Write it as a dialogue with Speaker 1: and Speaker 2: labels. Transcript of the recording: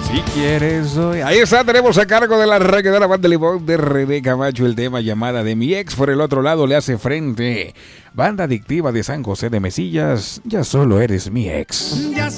Speaker 1: Si quieres hoy. Ahí está, tenemos a cargo de la reggaetona Banda Limón de René Camacho el tema Llamada de mi ex. Por el otro lado le hace frente Banda Adictiva de San José de Mesillas, Ya solo eres mi ex.
Speaker 2: Ya